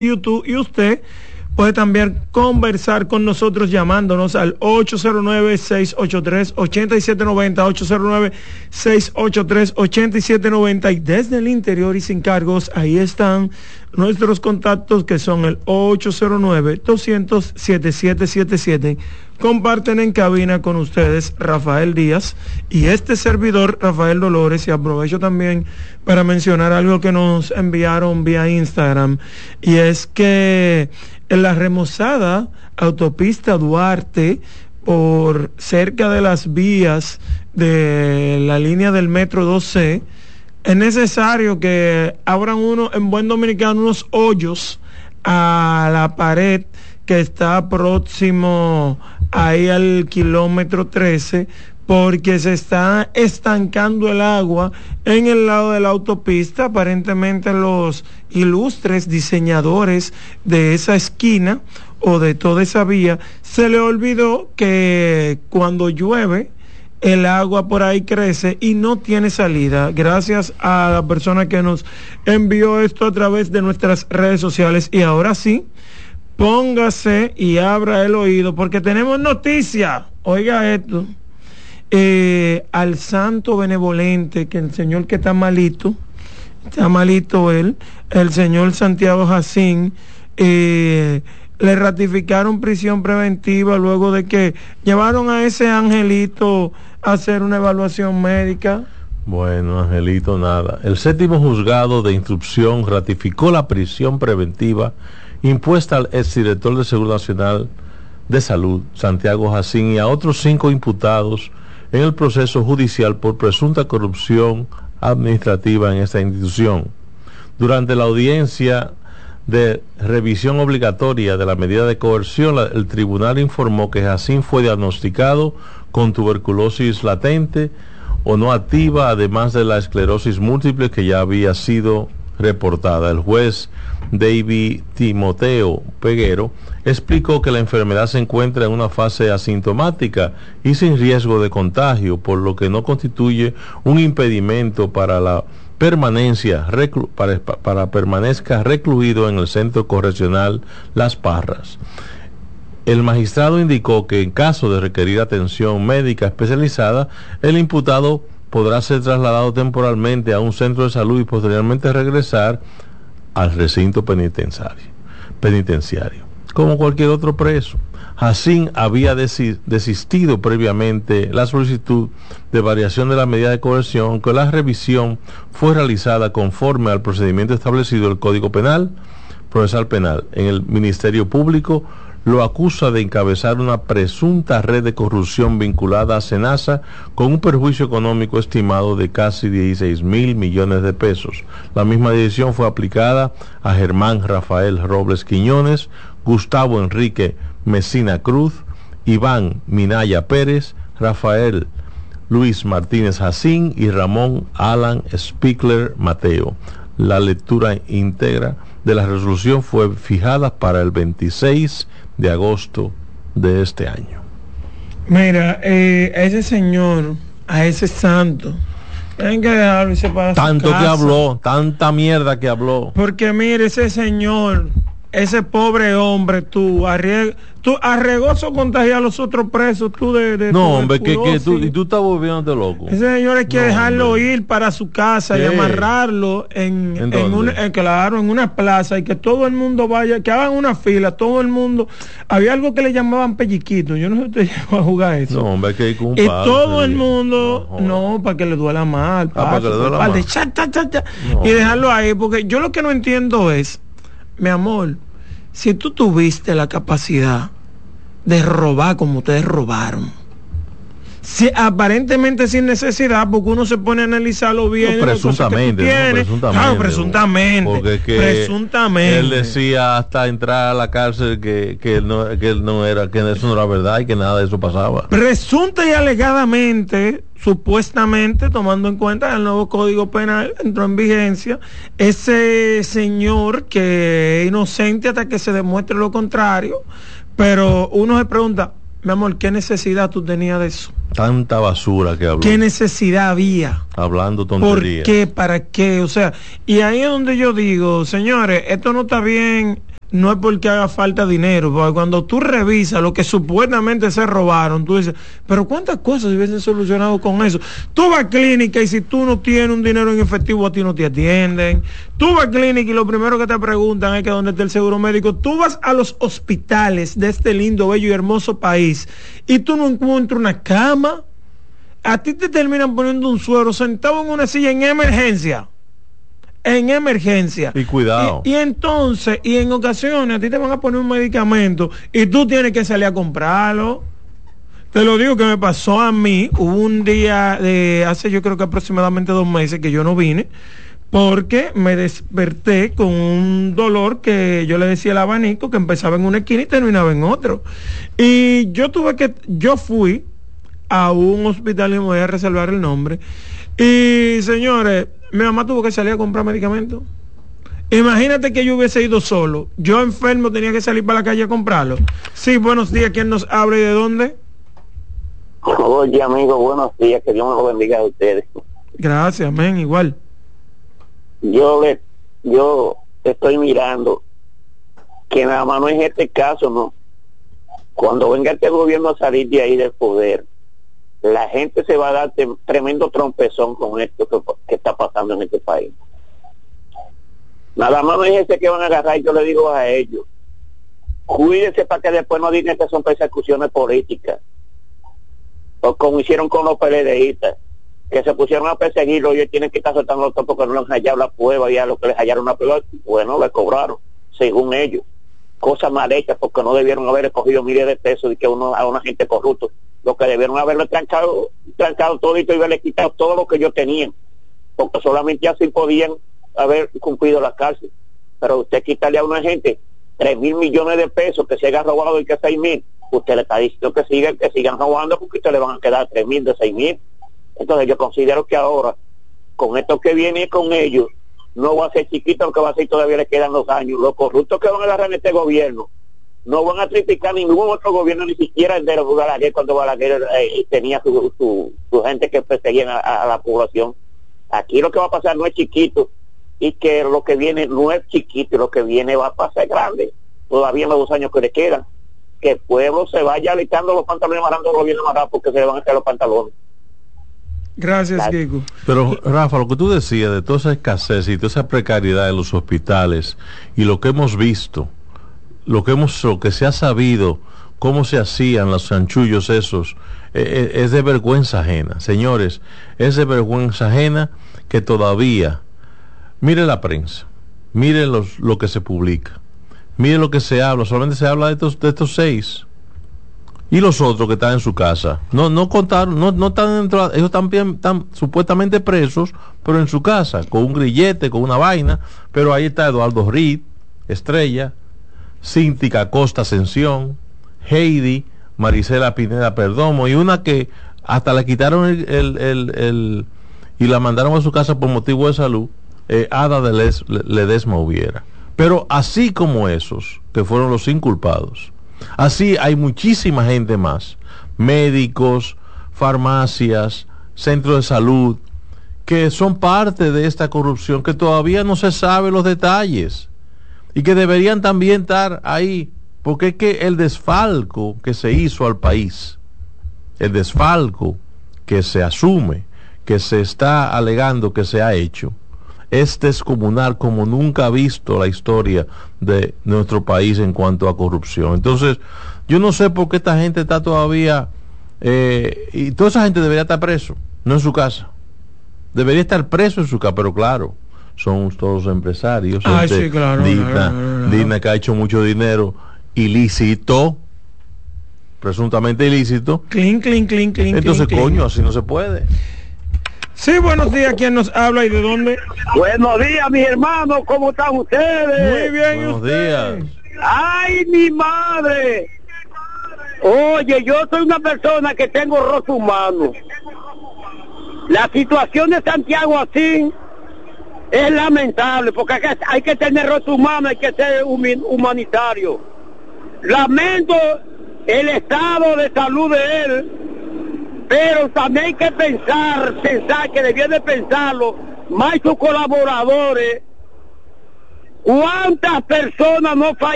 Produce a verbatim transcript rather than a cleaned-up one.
YouTube, y usted puede también conversar con nosotros llamándonos al ocho cero nueve, seis ocho tres, ocho siete nueve cero, ocho cero nueve, seis ocho tres, ocho siete nueve cero, y desde el interior y sin cargos, ahí están nuestros contactos, que son el ocho cero nueve, dos cero cero, siete siete siete siete. Comparten en cabina con ustedes Rafael Díaz y este servidor Rafael Dolores, y aprovecho también para mencionar algo que nos enviaron vía Instagram, y es que en la remozada autopista Duarte, por cerca de las vías de la línea del metro dos C, es necesario que abran uno, en buen dominicano, unos hoyos a la pared que está próximo ahí al kilómetro trece, porque se está estancando el agua en el lado de la autopista. Aparentemente los ilustres diseñadores de esa esquina o de toda esa vía se le olvidó que cuando llueve el agua por ahí crece y no tiene salida. Gracias a la persona que nos envió esto a través de nuestras redes sociales. Y ahora sí, póngase y abra el oído, porque tenemos noticia. Oiga esto. Eh, al santo benevolente, que el señor que está malito, está malito él, el señor Santiago Jacín, eh, le ratificaron prisión preventiva luego de que llevaron a ese angelito a hacer una evaluación médica. Bueno, Angelito, nada. El séptimo juzgado de instrucción ratificó la prisión preventiva impuesta al exdirector de Seguridad Nacional de Salud, Santiago Jacín, y a otros cinco imputados en el proceso judicial por presunta corrupción administrativa en esta institución. Durante la audiencia de revisión obligatoria de la medida de coerción, la, el tribunal informó que Jacín fue diagnosticado con tuberculosis latente o no activa, además de la esclerosis múltiple que ya había sido reportada. El juez David Timoteo Peguero explicó que la enfermedad se encuentra en una fase asintomática y sin riesgo de contagio, por lo que no constituye un impedimento para la permanencia reclu- para, para permanezca recluido en el Centro Correccional Las Parras. El magistrado indicó que en caso de requerir atención médica especializada, el imputado podrá ser trasladado temporalmente a un centro de salud y posteriormente regresar al recinto penitenciario, penitenciario, como cualquier otro preso. Jacín había desi- desistido previamente la solicitud de variación de la medida de coerción, aunque la revisión fue realizada conforme al procedimiento establecido en el Código Penal, Procesal Penal. En el Ministerio Público lo acusa de encabezar una presunta red de corrupción vinculada a Senasa con un perjuicio económico estimado de casi dieciséis mil millones de pesos. La misma decisión fue aplicada a Germán Rafael Robles Quiñones, Gustavo Enrique Mesina Cruz, Iván Minaya Pérez, Rafael Luis Martínez Jacín y Ramón Alan Spickler Mateo. La lectura íntegra de la resolución fue fijada para el veintiséis de agosto de este año. Mira, eh, a ese señor, a ese santo, tienen que dejarlo y se para tanto su casa. Que habló, tanta mierda que habló. Porque mire, ese señor, ese pobre hombre, tú, arriesg, tú arregoso contagiar a los otros presos, tú de, de no, hombre, que, que tú, y tú estás volviéndote loco. Ese señor hay que no, dejarlo hombre. ir para su casa ¿Qué? y amarrarlo en, ¿En, en un, en, claro, en una plaza, y que todo el mundo vaya, que hagan una fila, todo el mundo. Había algo que le llamaban pelliquito, yo no sé si usted llegó a jugar eso. No, hombre, que hay que un y padre, todo el mundo, no, no, para que le duela mal, ah, para que le duela mal. Cha, cha, cha, cha, no. Y dejarlo ahí, porque yo lo que no entiendo es, mi amor, si tú tuviste la capacidad de robar como ustedes robaron, si, aparentemente sin necesidad, porque uno se pone a analizarlo bien, no, presuntamente, que no, presuntamente, claro, presuntamente, porque es que presuntamente. Él decía hasta entrar a la cárcel que, que, él no, que él no era, que eso no era verdad y que nada de eso pasaba. Presunta y alegadamente, supuestamente, tomando en cuenta que el nuevo Código Penal entró en vigencia, ese señor que es inocente hasta que se demuestre lo contrario, pero uno se pregunta, mi amor, ¿qué necesidad tú tenías de eso? Tanta basura que habló. ¿Qué necesidad había? Hablando tonterías. ¿Por qué? ¿Para qué? O sea, y ahí es donde yo digo, señores, esto no está bien. no es porque haga falta dinero, porque cuando tú revisas lo que supuestamente se robaron, tú dices, pero ¿cuántas cosas se hubiesen solucionado con eso? Tú vas a clínica y si tú no tienes un dinero en efectivo, a ti no te atienden. Tú vas a clínica y lo primero que te preguntan es que dónde está el seguro médico. Tú vas a los hospitales de este lindo, bello y hermoso país y tú no encuentras una cama. A ti te terminan poniendo un suero sentado en una silla en emergencia. En emergencia. Y cuidado. Y, y entonces, y en ocasiones a ti te van a poner un medicamento y tú tienes que salir a comprarlo. Te lo digo que me pasó a mí. Hubo un día de hace yo creo que aproximadamente dos meses que yo no vine porque me desperté con un dolor que yo le decía el abanico, que empezaba en una esquina y terminaba en otro. Y yo tuve que, yo fui a un hospital y me voy a reservar el nombre. Y señores, mi mamá tuvo que salir a comprar medicamentos. Imagínate que yo hubiese ido solo. Yo enfermo tenía que salir para la calle a comprarlo. Sí, buenos días. ¿Quién nos habla y de dónde? Oye, amigo, buenos días. Que Dios me lo bendiga a ustedes. Gracias, amén. Igual. Yo le, yo estoy mirando que nada más no es este caso, ¿no? Cuando venga este gobierno a salir de ahí del poder, la gente se va a dar tremendo trompezón con esto que, que está pasando en este país. Nada más no es ese que van a agarrar, y yo le digo a ellos, cuídense para que después no digan que son persecuciones políticas, o como hicieron con los PLDistas, que se pusieron a perseguirlo y ellos tienen que estar soltando los porque no les han hallado la prueba, y a los que les hallaron la prueba, bueno, le cobraron, según ellos. Cosas mal hechas, porque no debieron haber escogido miles de pesos y que uno a una gente corrupto. Lo que debieron haberle trancado, trancado todito y haberle quitado todo lo que ellos tenían, porque solamente así podían haber cumplido la cárcel. Pero usted quitarle a una gente tres mil millones de pesos que se haya robado y que seis mil, usted le está diciendo que sigan, que sigan robando porque usted le van a quedar tres mil de seis mil. Entonces yo considero que ahora, con esto que viene con ellos, no va a ser chiquito lo que va a ser, todavía le quedan dos años. Los corruptos que van a agarrar en este gobierno no van a criticar ningún otro gobierno, ni siquiera el de Balaguer, cuando Balaguer eh, tenía su, su, su gente que perseguían a, a la población. Aquí lo que va a pasar no es chiquito, y que lo que viene no es chiquito, lo que viene va a pasar grande, todavía en los dos años que le quedan. Que el pueblo se vaya alitando los pantalones, amarrando el gobierno más rápido, porque se le van a caer los pantalones. Gracias, Kiko. Pero, Rafa, lo que tú decías de toda esa escasez y toda esa precariedad en los hospitales y lo que hemos visto, lo que hemos, lo que se ha sabido, cómo se hacían los chanchullos esos, eh, es de vergüenza ajena. Señores, es de vergüenza ajena que todavía, mire la prensa, mire los, lo que se publica, mire lo que se habla, solamente se habla de estos, de estos seis. Y los otros que están en su casa, no no contaron, no no están dentro, ellos están, bien, están supuestamente presos, pero en su casa, con un grillete, con una vaina. Pero ahí está Eduardo Reed, Estrella, Cíntica Costa Ascensión, Heidi, Marisela Pineda Perdomo, y una que hasta le quitaron el, el, el, el y la mandaron a su casa por motivo de salud, eh, Ada de Les, Ledesma Hubiera. Pero así como esos, que fueron los inculpados, así hay muchísima gente más, médicos, farmacias, centros de salud, que son parte de esta corrupción, que todavía no se sabe los detalles y que deberían también estar ahí, porque es que el desfalco que se hizo al país, el desfalco que se asume, que se está alegando que se ha hecho, es descomunal como nunca ha visto la historia de nuestro país en cuanto a corrupción. Entonces, yo no sé por qué esta gente está todavía, eh, y toda esa gente debería estar preso, no en su casa. Debería estar preso en su casa, pero claro, son todos empresarios, Ay, gente sí, claro, digna, claro, claro, claro. digna, que ha hecho mucho dinero ilícito, presuntamente ilícito. Clean, clean, clean, clean. Entonces, clean, coño, clean. así no se puede. Sí, buenos días. ¿Quién nos habla y de dónde? Buenos días, mis hermanos, ¿cómo están ustedes? Muy bien, ¿y Buenos usted? días. ¡Ay, mi madre! Oye, yo soy una persona que tengo rostro humano. La situación de Santiago así es lamentable, porque hay que, hay que tener rostro humano, hay que ser humi- humanitario. Lamento el estado de salud de él, pero también hay que pensar, pensar que debía de pensarlo, más sus colaboradores, cuántas personas no fallan